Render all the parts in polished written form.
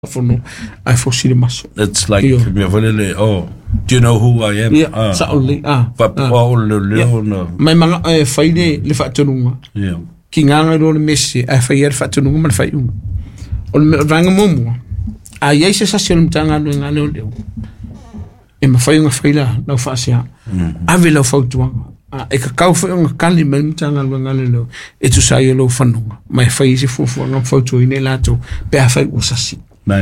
I foresee the muscle. It's like do you know who I am? Yeah, certainly. My manga faide le fatununga. Yeah. Kinganga do le messe I faide fatununga man faiu. On me ranga momo. A yese sa selum tanga no ngalo le. E ma faiunga faila no fasia. Ave lo fautuanga. E ka kau faiunga kali man tanga no ngalo le. E tu sai lo fanunga. Mai faise fufu nga fautu ine lato pe a fai usasi.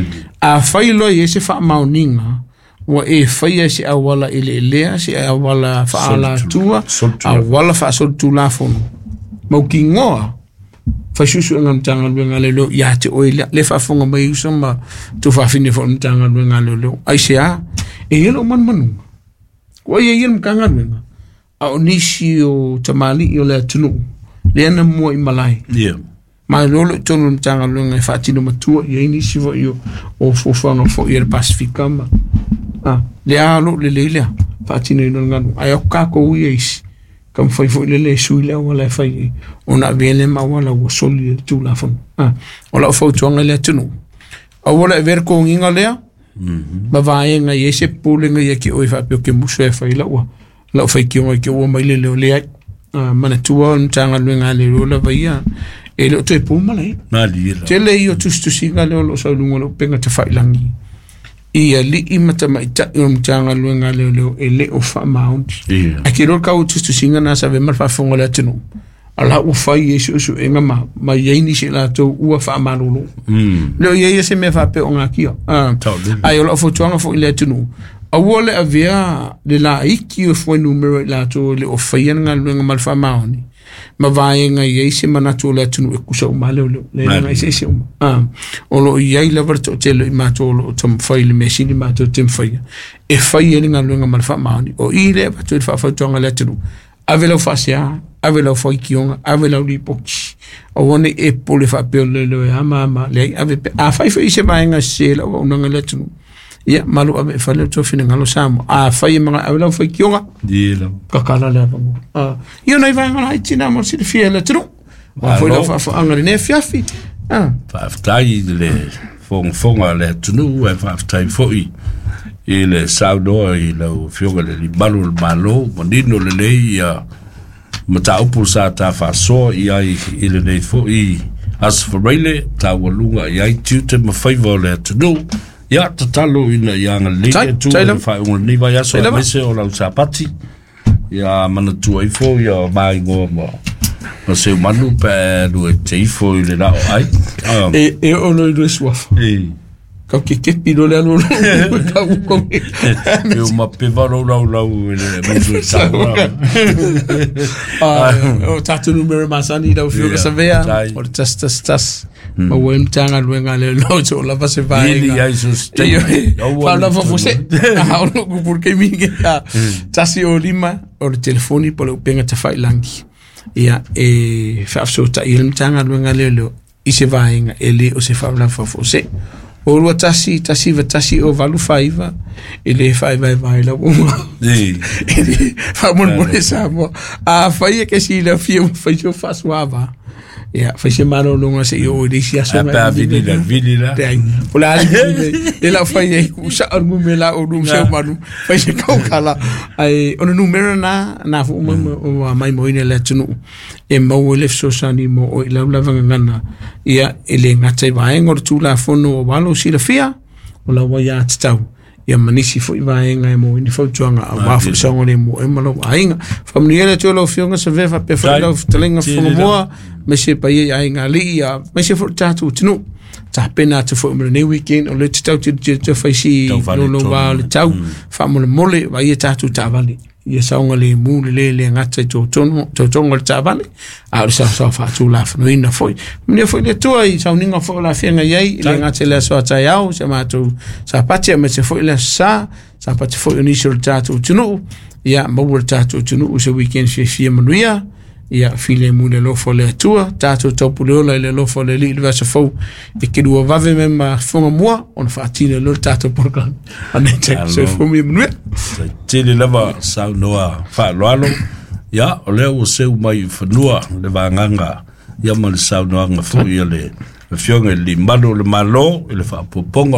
A failo yese fa mauninga wa e faia si awala ile si awala fa ala tua awala fa sol tu la fon mo kingoa fa susu ngam tanga ngale lo ya te oile le fa fonga mai usama tu fa fini fon tanga ngale lo ai sia e yelo man manu wa ye yem kanga nga a onisi o tamali yo le tunu le na mo i malai ma lolo tonu tanga lunga fatino matua ye ni sivo yo o fofanga fo ir pacifica ma le alo le fatino no ngano ayo kako yes kam foi le suile wala fai ona vele ma wala wo soli tu la fon ola fo tonga le tunu a wala ver ko nginga le ba vai nga yese pulinga ye ki o fa pe ke muso fai la fai ki o mai le mana tua tanga lunga le rola vai e lo te puma lei te le io tu singa lo sa lungo lo penga te fai langi ia li imata mai ta tanga luenga le ele o fa mount a ki ro ka o tu singa na sa ve mar fa fonga le tenu ala o fai yesu enga ma ye ni se la to u fa manolo lo ye se me fa pe onga ki ai lo fo tuanga fo le tenu a wole avia de la iki o fo numero la to le o fai nga luenga mal fa mauni ma vai nga yese manato le tunu e kusa umale le nga yese o lo yai la verto telo I mato lo tom fai le machine mato tem fai e fai nga lo nga malfa mani o ile va to fa tonga le tunu avelo fasia avelo foi kionga avelo li pochi o woni e pole fa pe le ama le ave a fai se mai nga sela o nga le tunu ya malu ave fa le to fina ngalo samo a fai mga avelo foi kionga dilo kakala le bango io nei vai ngala itina mo si fie le tru ma foi lo fa angari ne fiafi fa tai le fonga le tunu e fa tai foi il saudo il fioga le balu malo mondino le ia mata upulsa ta fa so ia il le foi as for really ta walunga ia tute ma favor le tunu ya tatalo ina yanga le tu fa un ni va ya so mese o la sapati ya mana tu ai fo ya mai go mo se manu pe do te fo le la ai e o no do swaf ka ke pilo le no ka ko eu ma pe va lo le me sa o tatu numero masani da fio sa vea o tas ma wem tanga luenga le lojo la se vai ili ai so parla fo se ha no porque mi que tasi o lima o telefoni polo penga te fai langi ia e fa so ta il tanga luenga le lo I se vai nga ele o se fa la fo se o lo tasi o valu faiva ele faiva vai la uma fa mo sa mo a fai que si la fio fa yo fa suava ya fa se mano longa se yo de si aso pa vini la pola e la fa ye ku sa argume la o dum se manu fa se kala ai on numero na fu mo mai mo ine la tunu e mo le so sani mo o la ngana ia ele ngate vai ngor tu la fono o valo si la fia o la wa ya tau ia manisi fo vai ngai mo ni fo tuanga a wa fo songo le mo e malo ainga familia to lo fionga se veva pe fo lo telenga fo mo me se pa ia ainga lia me se fo tatu tunu ta pena te fo mo ne weekend o le tau te fa si no lo va le tau fa mo le mole va ia tatu ta vale ia saunga le mu le ngata to tongo le tavale a sa fa tu la no ina foi me foi le to ai sauninga fo la fianga yai le ngata le so ta yau se ma tu sa patia me se foi le sa pati foi initial tatu tunu ia mo tatu tunu se weekend se manuia ia file mu le lo fo le tua tatu topulola le lo fo le li va se fo e ke do va ve même fonga moi on fa tine lo tatu program anete se fo mi manuia tele lava sa noa fa loalo ya o le o se mai fanua le vanganga ya mal sa noa nga fo ia le fionga li malo le malo, le fa poponga